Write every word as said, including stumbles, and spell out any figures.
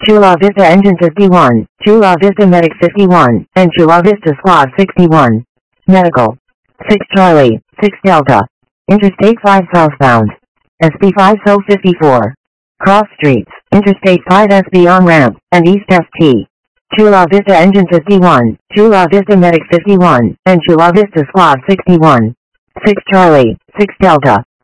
Chula Vista Engine fifty-one, Chula Vista Medic fifty-one, and Chula Vista Squad sixty-one. Medical. six Charlie, six Delta. Interstate five southbound. S B five S O fifty-four. Cross streets, Interstate five S B on-ramp, and East F T. Chula Vista Engine fifty-one, Chula Vista Medic fifty-one, and Chula Vista Squad sixty-one. six Charlie, six Delta.